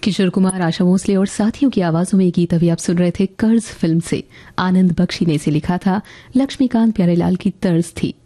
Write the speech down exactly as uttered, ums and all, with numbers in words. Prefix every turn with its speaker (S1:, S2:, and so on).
S1: किशोर कुमार, आशा भोसले और साथियों की आवाजों में गीत अभी आप सुन रहे थे कर्ज फिल्म से। आनंद बख्शी ने इसे लिखा था, लक्ष्मीकांत प्यारेलाल की तर्ज थी।